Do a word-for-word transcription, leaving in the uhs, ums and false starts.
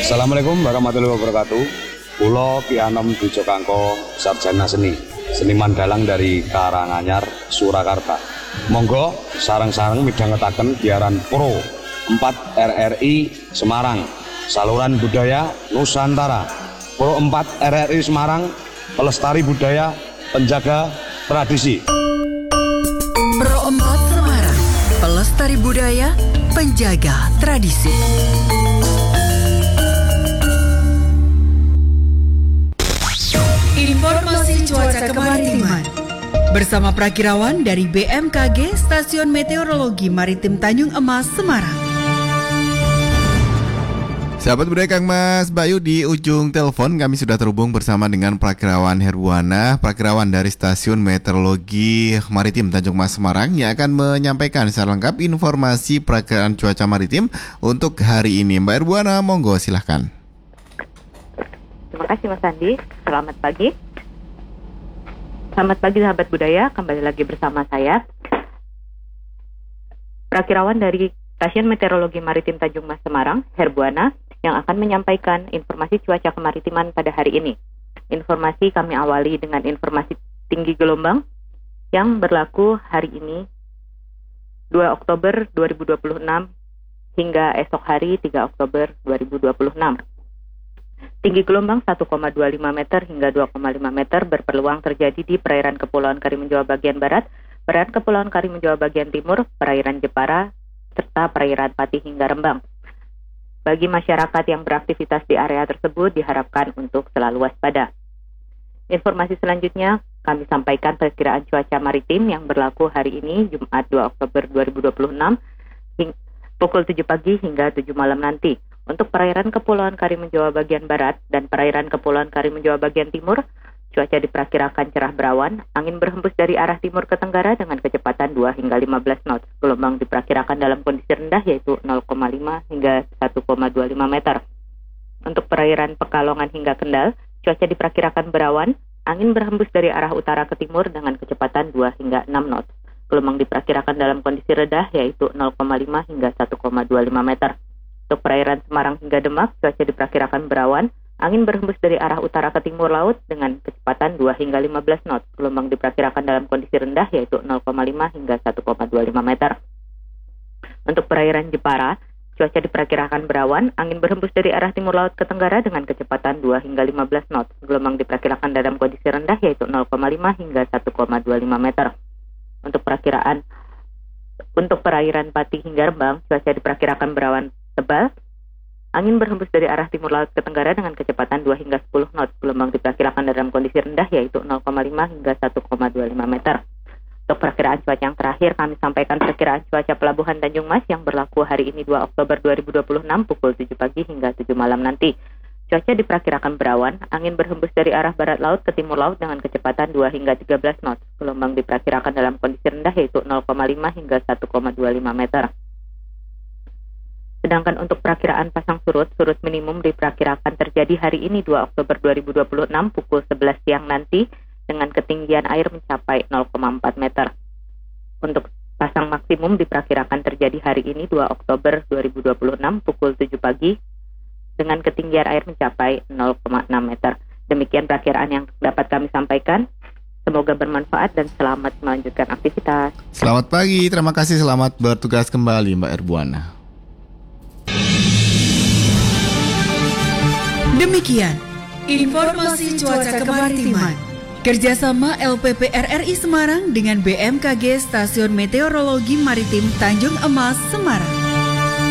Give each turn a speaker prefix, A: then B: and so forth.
A: Assalamualaikum warahmatullahi wabarakatuh. Pulo Ki Anom Dujo Kangko, sarjana seni, seniman dalang dari Karanganyar, Surakarta. Monggo sareng-sareng midhangetaken giaran Pro empat R R I Semarang, saluran budaya Nusantara. Pro empat R R I Semarang, pelestari budaya, penjaga tradisi.
B: Pro empat Semarang, pelestari budaya, penjaga tradisi. Informasi cuaca kemaritiman bersama Prakirawan dari B M K G Stasiun Meteorologi Maritim Tanjung Emas, Semarang.
C: Sahabat budaya Kang Mas Bayu, di ujung telepon kami sudah terhubung bersama dengan Prakirawan Herbuana, Prakirawan dari Stasiun Meteorologi Maritim Tanjung Mas, Semarang, yang akan menyampaikan secara lengkap informasi perakiraan cuaca maritim untuk hari ini. Mbak Herbuana, monggo silahkan.
D: Terima kasih Mas Andi, selamat pagi. Selamat pagi sahabat budaya, kembali lagi bersama saya, Prakirawan dari Stasiun Meteorologi Maritim Tanjung Mas Semarang, Herbuana, yang akan menyampaikan informasi cuaca kemaritiman pada hari ini. Informasi kami awali dengan informasi tinggi gelombang yang berlaku hari ini dua Oktober dua ribu dua puluh enam hingga esok hari tiga Oktober dua ribu dua puluh enam. Tinggi gelombang satu koma dua lima meter hingga dua koma lima meter berpeluang terjadi di perairan Kepulauan Karimun Jawa bagian barat, perairan Kepulauan Karimun Jawa bagian timur, perairan Jepara, serta perairan Pati hingga Rembang. Bagi masyarakat yang beraktivitas di area tersebut diharapkan untuk selalu waspada. Informasi selanjutnya kami sampaikan perkiraan cuaca maritim yang berlaku hari ini Jumat dua Oktober dua ribu dua puluh enam hing- pukul tujuh pagi hingga tujuh malam nanti. Untuk perairan Kepulauan Karimun Jawa bagian barat dan perairan Kepulauan Karimun Jawa bagian timur, cuaca diperkirakan cerah berawan, angin berhembus dari arah timur ke tenggara dengan kecepatan dua hingga lima belas knots. Gelombang diperkirakan dalam kondisi rendah yaitu nol koma lima hingga satu koma dua lima meter. Untuk perairan Pekalongan hingga Kendal, cuaca diperkirakan berawan, angin berhembus dari arah utara ke timur dengan kecepatan dua hingga enam knots. Gelombang diperkirakan dalam kondisi rendah yaitu nol koma lima hingga satu koma dua lima meter. Untuk perairan Semarang hingga Demak, cuaca diperkirakan berawan, angin berhembus dari arah utara ke timur laut dengan kecepatan dua hingga lima belas knots. Gelombang diperkirakan dalam kondisi rendah yaitu nol koma lima hingga satu koma dua lima meter. Untuk perairan Jepara, cuaca diperkirakan berawan, angin berhembus dari arah timur laut ke tenggara dengan kecepatan dua hingga lima belas knots. Gelombang diperkirakan dalam kondisi rendah yaitu nol koma lima hingga satu koma dua lima meter. Untuk perakiraan Untuk perairan Pati hingga Rembang, cuaca diperkirakan berawan tebal, angin berhembus dari arah timur laut ke tenggara dengan kecepatan dua hingga sepuluh knots. Gelombang diperkirakan dalam kondisi rendah yaitu nol koma lima hingga satu koma dua lima meter. Untuk perakiraan cuaca yang terakhir, kami sampaikan perakiraan cuaca Pelabuhan Tanjung Mas yang berlaku hari ini dua Oktober dua ribu dua puluh enam pukul tujuh pagi hingga tujuh malam nanti. Cuaca diperkirakan berawan, angin berhembus dari arah barat laut ke timur laut dengan kecepatan dua hingga tiga belas knots. Gelombang diperkirakan dalam kondisi rendah yaitu nol koma lima hingga satu koma dua lima meter. Sedangkan untuk perakiraan pasang surut, surut minimum diperkirakan terjadi hari ini dua Oktober dua ribu dua puluh enam pukul sebelas siang nanti dengan ketinggian air mencapai nol koma empat meter. Untuk pasang maksimum diperkirakan terjadi hari ini dua Oktober dua ribu dua puluh enam pukul tujuh pagi dengan ketinggian air mencapai nol koma enam meter. Demikian perakiraan yang dapat kami sampaikan. Semoga bermanfaat dan selamat melanjutkan aktivitas.
C: Selamat pagi, terima kasih, selamat bertugas kembali Mbak Herbuana.
B: Demikian informasi cuaca kemaritiman kerjasama L P P R R I Semarang dengan B M K G Stasiun Meteorologi Maritim Tanjung Emas, Semarang.